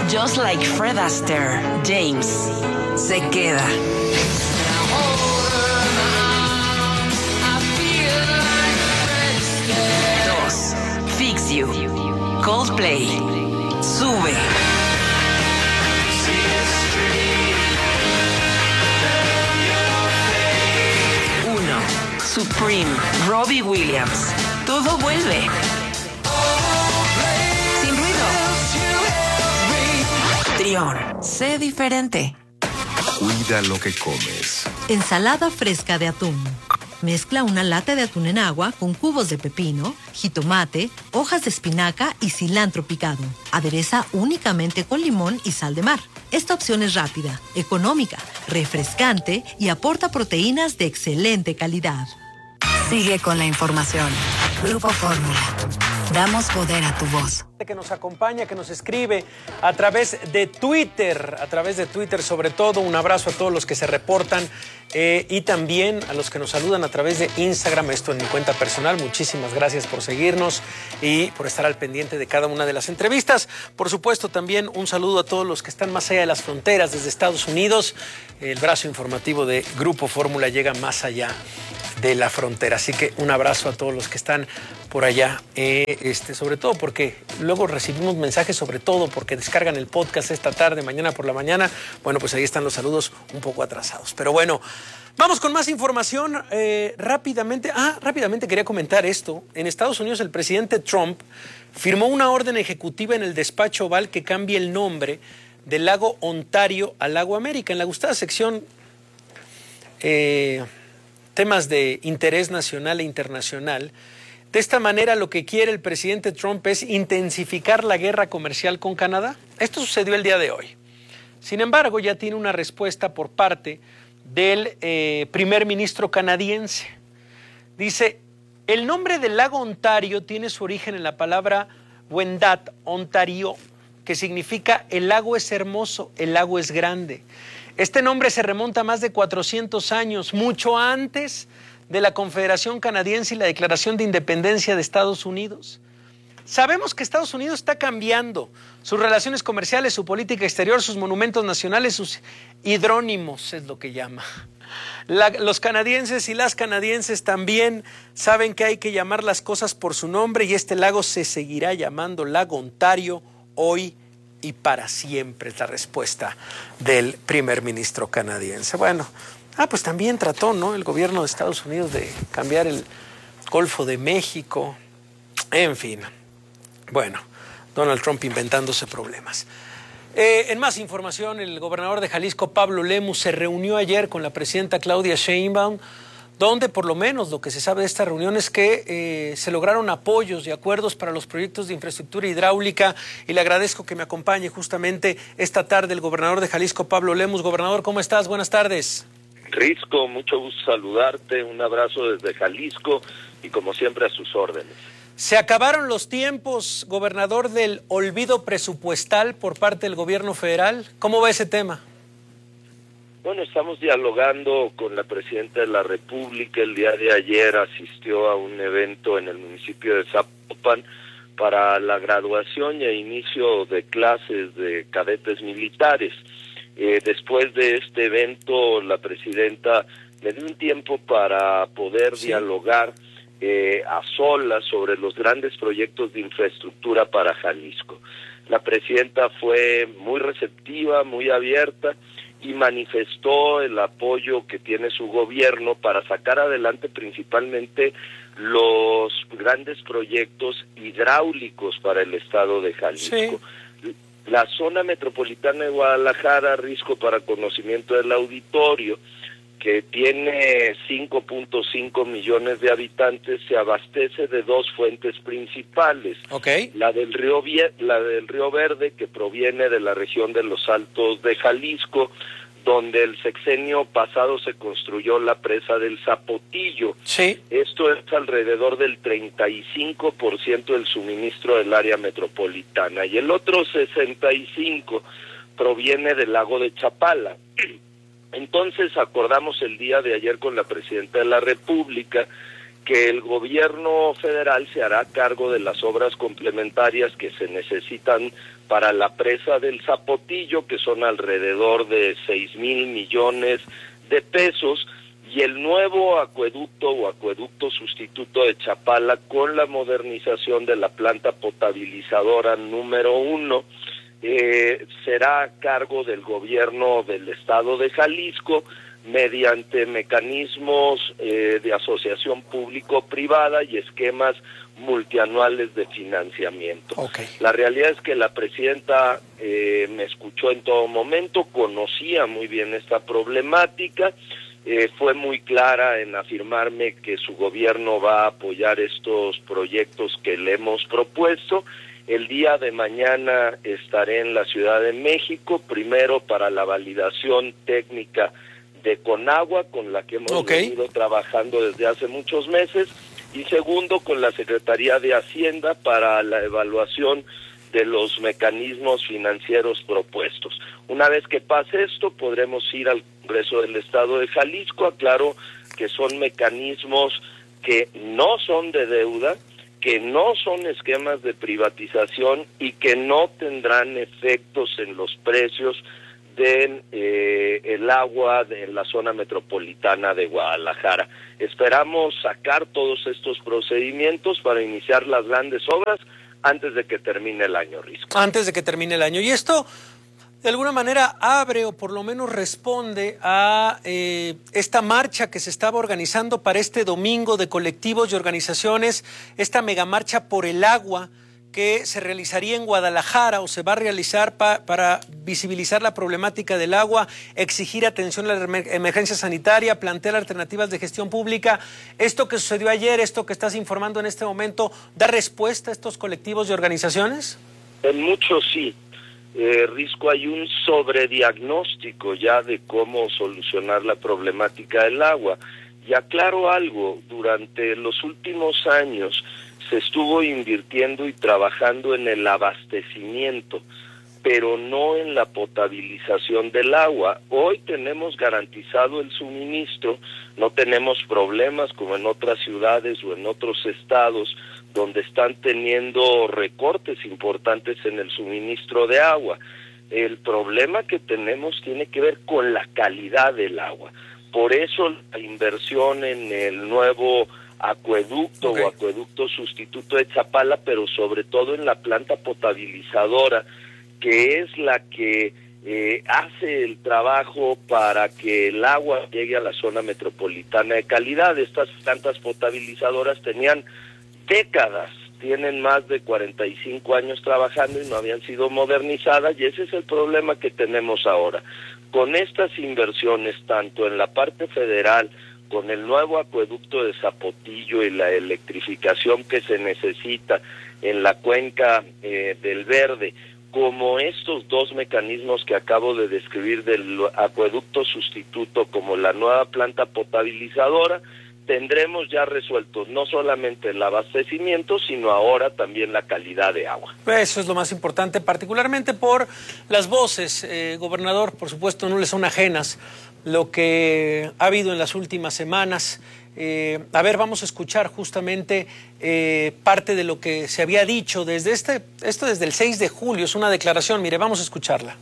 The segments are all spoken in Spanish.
Just like Fred Astaire, James se queda. 2. Fix You, Coldplay, sube. 1. Supreme, Robbie Williams, todo vuelve. Sin ruido. Trión, sé diferente. Cuida lo que comes. Ensalada fresca de atún. Mezcla una lata de atún en agua con cubos de pepino, jitomate, hojas de espinaca y cilantro picado. Adereza únicamente con limón y sal de mar. Esta opción es rápida, económica, refrescante y aporta proteínas de excelente calidad. Sigue con la información. Grupo Fórmula. Damos poder a tu voz. Que nos acompaña, que nos escribe a través de Twitter, sobre todo. Un abrazo a todos los que se reportan y también a los que nos saludan a través de Instagram, esto en mi cuenta personal. Muchísimas gracias por seguirnos y por estar al pendiente de cada una de las entrevistas. Por supuesto, también un saludo a todos los que están más allá de las fronteras, desde Estados Unidos. El brazo informativo de Grupo Fórmula llega más allá de la frontera, así que un abrazo a todos los que están por allá, sobre todo porque luego recibimos mensajes, sobre todo porque descargan el podcast esta tarde, mañana por la mañana. Bueno, pues ahí están los saludos un poco atrasados, pero bueno, vamos con más información. Rápidamente quería comentar esto. En Estados Unidos el presidente Trump firmó una orden ejecutiva en el despacho Oval que cambie el nombre del lago Ontario al lago América. En la gustada sección temas de interés nacional e internacional. De esta manera, lo que quiere el presidente Trump es intensificar la guerra comercial con Canadá. Esto sucedió el día de hoy. Sin embargo, ya tiene una respuesta por parte del primer ministro canadiense. Dice, el nombre del lago Ontario tiene su origen en la palabra Wendat, Ontario, que significa el lago es hermoso, el lago es grande. Este nombre se remonta a más de 400 años, mucho antes de la Confederación Canadiense y la Declaración de Independencia de Estados Unidos. Sabemos que Estados Unidos está cambiando sus relaciones comerciales, su política exterior, sus monumentos nacionales, sus hidrónimos, es lo que llama. Los canadienses y las canadienses también saben que hay que llamar las cosas por su nombre y este lago se seguirá llamando Lago Ontario hoy y para siempre, es la respuesta del primer ministro canadiense. Bueno, pues también trató, ¿no?, el gobierno de Estados Unidos de cambiar el Golfo de México. En fin, bueno, Donald Trump inventándose problemas. En más información, el gobernador de Jalisco, Pablo Lemus, se reunió ayer con la presidenta Claudia Sheinbaum, donde por lo menos lo que se sabe de esta reunión es que se lograron apoyos y acuerdos para los proyectos de infraestructura hidráulica, y le agradezco que me acompañe justamente esta tarde el gobernador de Jalisco, Pablo Lemus. Gobernador, ¿cómo estás? Buenas tardes. Risco, mucho gusto saludarte, un abrazo desde Jalisco y como siempre a sus órdenes. Se acabaron los tiempos, gobernador, del olvido presupuestal por parte del gobierno federal. ¿Cómo va ese tema? Bueno, estamos dialogando con la presidenta de la República. El día de ayer asistió a un evento en el municipio de Zapopan para la graduación e inicio de clases de cadetes militares. Después de este evento, la presidenta me dio un tiempo para poder dialogar a solas sobre los grandes proyectos de infraestructura para Jalisco. La presidenta fue muy receptiva, muy abierta, y manifestó el apoyo que tiene su gobierno para sacar adelante principalmente los grandes proyectos hidráulicos para el estado de Jalisco. Sí. La zona metropolitana de Guadalajara, Risco, para conocimiento del auditorio, que tiene 5.5 millones de habitantes, se abastece de dos fuentes principales. Okay. La del Río Verde, que proviene de la región de los Altos de Jalisco, donde el sexenio pasado se construyó la presa del Zapotillo. Sí. Esto es alrededor del 35% del suministro del área metropolitana, y el otro 65% proviene del lago de Chapala. Entonces acordamos el día de ayer con la presidenta de la República que el gobierno federal se hará cargo de las obras complementarias que se necesitan para la presa del Zapotillo, que son alrededor de 6,000 millones de pesos, y el nuevo acueducto o acueducto sustituto de Chapala con la modernización de la planta potabilizadora número 1 será a cargo del gobierno del estado de Jalisco mediante mecanismos de asociación público-privada y esquemas multianuales de financiamiento. Okay. La realidad es que la presidenta me escuchó en todo momento, conocía muy bien esta problemática, fue muy clara en afirmarme que su gobierno va a apoyar estos proyectos que le hemos propuesto. El día de mañana estaré en la Ciudad de México, primero para la validación técnica de Conagua, con la que hemos venido trabajando desde hace muchos meses, y segundo con la Secretaría de Hacienda para la evaluación de los mecanismos financieros propuestos. Una vez que pase esto, podremos ir al Congreso del Estado de Jalisco. Aclaro que son mecanismos que no son de deuda, que no son esquemas de privatización y que no tendrán efectos en los precios del el agua de la zona metropolitana de Guadalajara. Esperamos sacar todos estos procedimientos para iniciar las grandes obras antes de que termine el año, Risco. Antes de que termine el año. Y esto, de alguna manera, abre o por lo menos responde a esta marcha que se estaba organizando para este domingo de colectivos y organizaciones, esta megamarcha por el agua que se realizaría en Guadalajara o se va a realizar para visibilizar la problemática del agua, exigir atención a la emergencia sanitaria, plantear alternativas de gestión pública. Esto que sucedió ayer, esto que estás informando en este momento, ¿da respuesta a estos colectivos y organizaciones? En muchos sí. Risco, hay un sobrediagnóstico ya de cómo solucionar la problemática del agua. Y aclaro algo, durante los últimos años se estuvo invirtiendo y trabajando en el abastecimiento, pero no en la potabilización del agua. Hoy tenemos garantizado el suministro, no tenemos problemas como en otras ciudades o en otros estados donde están teniendo recortes importantes en el suministro de agua. El problema que tenemos tiene que ver con la calidad del agua. Por eso la inversión en el nuevo acueducto o acueducto sustituto de Chapala, pero sobre todo en la planta potabilizadora, que es la que hace el trabajo para que el agua llegue a la zona metropolitana de calidad. Estas plantas potabilizadoras tenían décadas, tienen más de 45 años trabajando y no habían sido modernizadas, y ese es el problema que tenemos ahora. Con estas inversiones, tanto en la parte federal, con el nuevo acueducto de Zapotillo y la electrificación que se necesita en la cuenca del Verde, como estos dos mecanismos que acabo de describir del acueducto sustituto, como la nueva planta potabilizadora, tendremos ya resueltos no solamente el abastecimiento, sino ahora también la calidad de agua. Eso es lo más importante, particularmente por las voces, gobernador, por supuesto no le son ajenas lo que ha habido en las últimas semanas. A ver, vamos a escuchar justamente parte de lo que se había dicho desde desde el 6 de julio, es una declaración, mire, vamos a escucharla.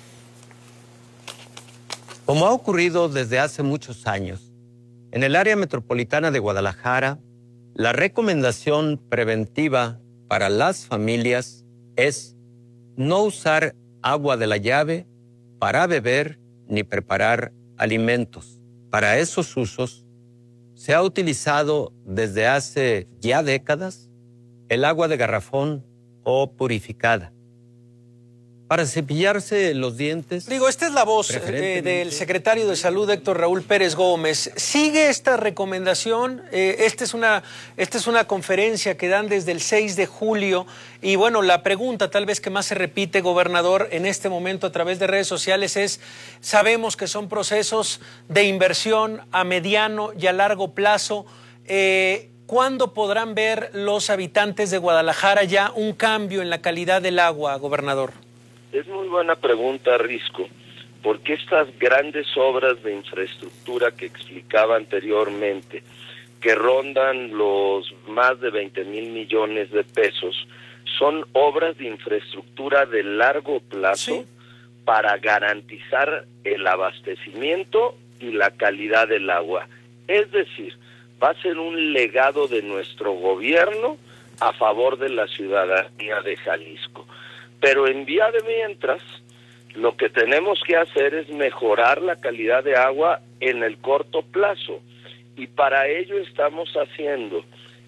Como ha ocurrido desde hace muchos años, en el área metropolitana de Guadalajara, la recomendación preventiva para las familias es no usar agua de la llave para beber ni preparar alimentos. Para esos usos, se ha utilizado desde hace ya décadas el agua de garrafón o purificada. Para cepillarse los dientes... Digo, esta es la voz del secretario de Salud, Héctor Raúl Pérez Gómez. ¿Sigue esta recomendación? Esta es una conferencia que dan desde el 6 de julio. Y bueno, la pregunta tal vez que más se repite, gobernador, en este momento a través de redes sociales es, sabemos que son procesos de inversión a mediano y a largo plazo. ¿Cuándo podrán ver los habitantes de Guadalajara ya un cambio en la calidad del agua, gobernador? Es muy buena pregunta, Risco, porque estas grandes obras de infraestructura que explicaba anteriormente que rondan los más de 20,000 millones de pesos, son obras de infraestructura de largo plazo para garantizar el abastecimiento y la calidad del agua. Es decir, va a ser un legado de nuestro gobierno a favor de la ciudadanía de Jalisco. Pero en vía de mientras, lo que tenemos que hacer es mejorar la calidad de agua en el corto plazo. Y para ello estamos haciendo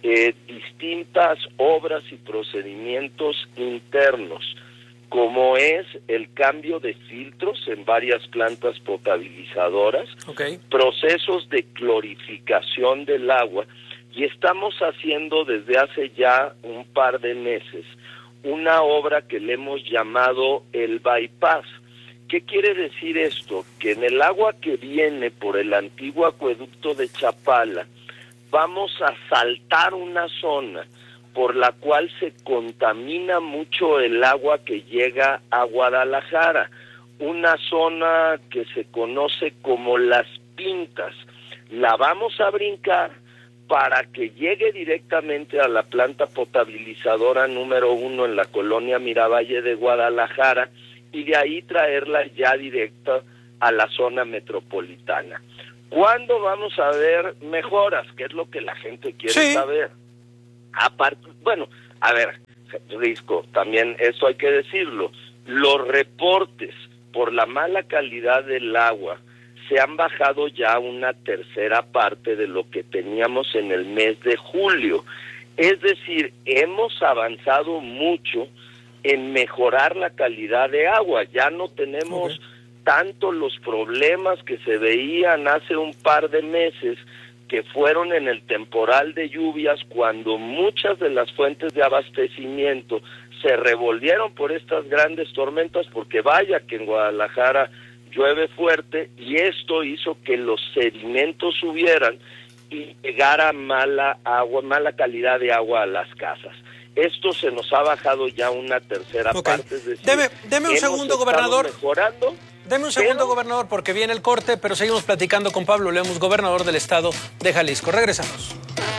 distintas obras y procedimientos internos, como es el cambio de filtros en varias plantas potabilizadoras, procesos de clorificación del agua, y estamos haciendo desde hace ya un par de meses una obra que le hemos llamado el bypass. ¿Qué quiere decir esto? Que en el agua que viene por el antiguo acueducto de Chapala, vamos a saltar una zona por la cual se contamina mucho el agua que llega a Guadalajara, una zona que se conoce como Las Pintas. La vamos a brincar para que llegue directamente a la planta potabilizadora número 1 en la colonia Miravalle de Guadalajara, y de ahí traerla ya directa a la zona metropolitana. ¿Cuándo vamos a ver mejoras? ¿Qué es lo que la gente quiere saber? Aparte, bueno, a ver, Risco, también eso hay que decirlo, los reportes por la mala calidad del agua se han bajado ya una tercera parte de lo que teníamos en el mes de julio. Es decir, hemos avanzado mucho en mejorar la calidad de agua. Ya no tenemos tanto los problemas que se veían hace un par de meses, que fueron en el temporal de lluvias, cuando muchas de las fuentes de abastecimiento se revolvieron por estas grandes tormentas, porque vaya que en Guadalajara llueve fuerte, y esto hizo que los sedimentos subieran y llegara mala calidad de agua a las casas. Esto se nos ha bajado ya una tercera parte. Es decir, deme un segundo, gobernador. Mejorando. Deme un segundo, gobernador, porque viene el corte, pero seguimos platicando con Pablo Lemus, gobernador del estado de Jalisco. Regresamos.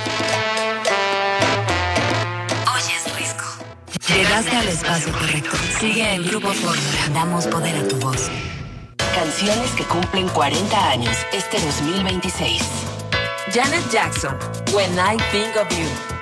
Oyes Risco. Llegaste al espacio correcto. Sigue el Grupo Fórmula. Damos poder a tu voz. Canciones que cumplen 40 años este 2026. Janet Jackson, When I Think of You.